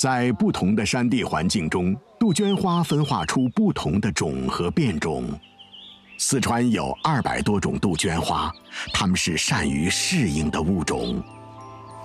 在不同的山地环境中，杜鹃花分化出不同的种和变种。四川有200多种杜鹃花，它们是善于适应的物种。